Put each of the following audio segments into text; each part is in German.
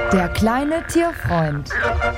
Der kleine Tierfreund.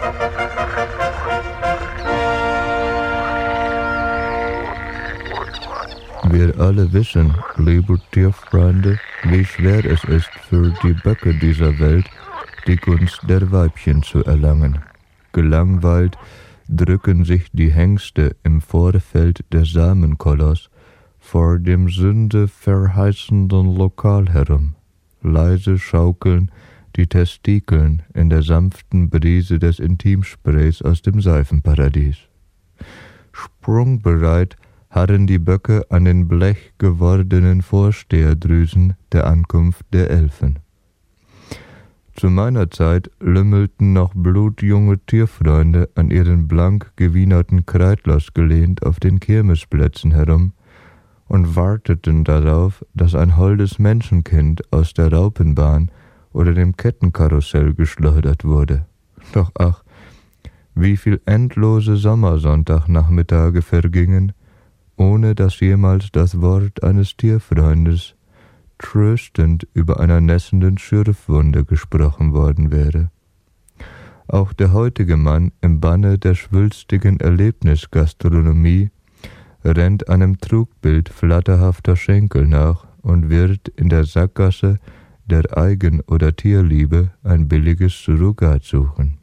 Wir alle wissen, liebe Tierfreunde, wie schwer es ist für die Böcke dieser Welt, die Gunst der Weibchen zu erlangen. Gelangweilt drücken sich die Hengste im Vorfeld des Samenkoloss vor dem sündeverheißenden Lokal herum. Leise schaukeln die Testikeln in der sanften Brise des Intimsprays aus dem Seifenparadies. Sprungbereit harren die Böcke an den blechgewordenen Vorsteherdrüsen der Ankunft der Elfen. Zu meiner Zeit lümmelten noch blutjunge Tierfreunde an ihren blank gewienerten Kreitlers gelehnt auf den Kirmesplätzen herum und warteten darauf, dass ein holdes Menschenkind aus der Raupenbahn oder dem Kettenkarussell geschleudert wurde. Doch ach, wie viel endlose Sommersonntagnachmittage vergingen, ohne dass jemals das Wort eines Tierfreundes tröstend über einer nässenden Schürfwunde gesprochen worden wäre. Auch der heutige Mann im Banne der schwülstigen Erlebnisgastronomie rennt einem Trugbild flatterhafter Schenkel nach und wird in der Sackgasse der Eigen- oder Tierliebe ein billiges Surrogat suchen.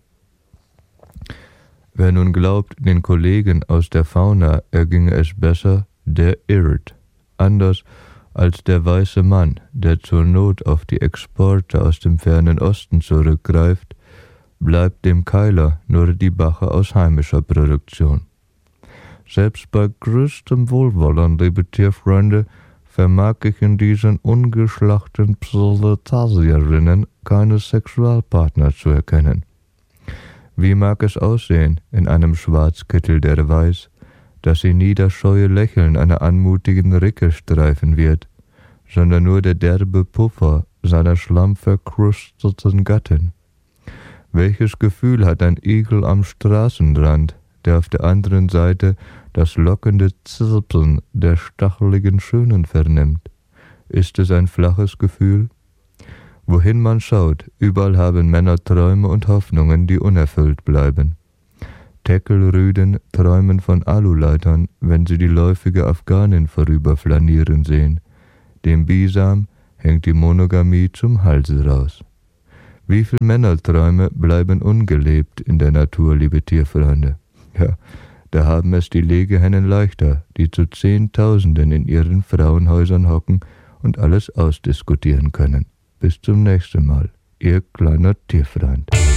Wer nun glaubt, den Kollegen aus der Fauna erginge es besser, der irrt. Anders als der weiße Mann, der zur Not auf die Exporte aus dem fernen Osten zurückgreift, bleibt dem Keiler nur die Bache aus heimischer Produktion. Selbst bei größtem Wohlwollen, liebe Tierfreunde, vermag ich in diesen ungeschlachten Proletarierinnen keine Sexualpartner zu erkennen. Wie mag es aussehen in einem Schwarzkittel, der weiß, dass sie nie das scheue Lächeln einer anmutigen Ricke streifen wird, sondern nur der derbe Puffer seiner schlammverkrusteten Gattin? Welches Gefühl hat ein Igel am Straßenrand, der auf der anderen Seite das lockende Zirpen der stacheligen Schönen vernimmt? Ist es ein flaches Gefühl? Wohin man schaut, überall haben Männer Träume und Hoffnungen, die unerfüllt bleiben. Teckelrüden träumen von Aluleitern, wenn sie die läufige Afghanin vorüberflanieren sehen. Dem Bisam hängt die Monogamie zum Halse raus. Wie viele Männerträume bleiben ungelebt in der Natur, liebe Tierfreunde? Ja, da haben es die Legehennen leichter, die zu Zehntausenden in ihren Frauenhäusern hocken und alles ausdiskutieren können. Bis zum nächsten Mal, Ihr kleiner Tierfreund.